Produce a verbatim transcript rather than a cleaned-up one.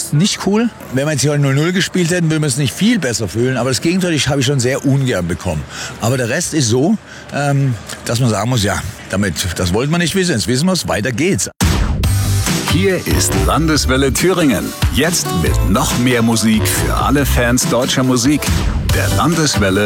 ist nicht cool. Wenn wir jetzt hier null null gespielt hätten, würden wir es nicht viel besser fühlen. Aber das Gegenteil habe ich schon sehr ungern bekommen. Aber der Rest ist so, ähm, dass man sagen muss, ja, damit, das wollten wir nicht wissen, jetzt wissen wir es, weiter geht's. Hier ist Landeswelle Thüringen. Jetzt mit noch mehr Musik für alle Fans deutscher Musik. Der Landeswelle